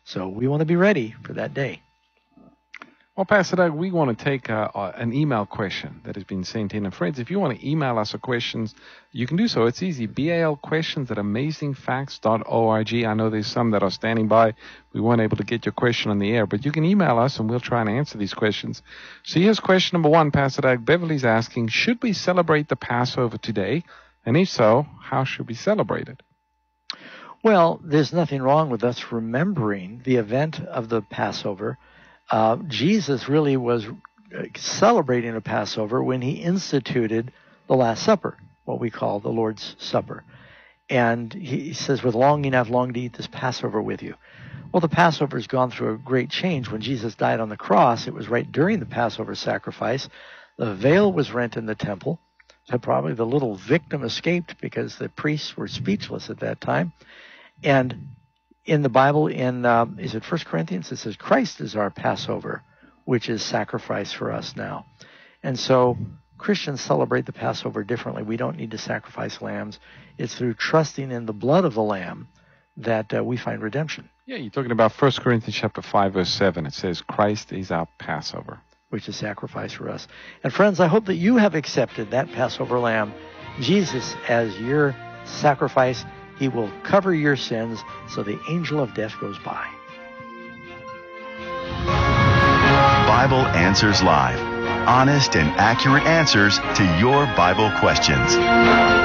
So we want to be ready for that day. Well, Pastor Doug, we want to take an email question that has been sent in. And friends, if you want to email us questions, you can do so. It's easy. balquestions@amazingfacts.org. I know there's some that are standing by. We weren't able to get your question on the air, but you can email us and we'll try and answer these questions. So here's question number 1, Pastor Doug. Beverly's asking, should we celebrate the Passover today? And if so, how should we celebrate it? Well, there's nothing wrong with us remembering the event of the Passover. Jesus really was celebrating a Passover when he instituted the Last Supper, what we call the Lord's Supper. And he says, with longing I've longed to eat this Passover with you. Well, the Passover has gone through a great change. When Jesus died on the cross, it was right during the Passover sacrifice. The veil was rent in the temple. So probably the little victim escaped because the priests were speechless at that time. And in the Bible, is it 1 Corinthians? It says, Christ is our Passover, which is sacrifice for us now. And so Christians celebrate the Passover differently. We don't need to sacrifice lambs. It's through trusting in the blood of the Lamb that we find redemption. Yeah, you're talking about 1 Corinthians chapter 5, verse 7. It says, Christ is our Passover, which is sacrifice for us. And friends, I hope that you have accepted that Passover lamb, Jesus, as your sacrifice. He will cover your sins so the angel of death goes by. Bible Answers Live. Honest and accurate answers to your Bible questions.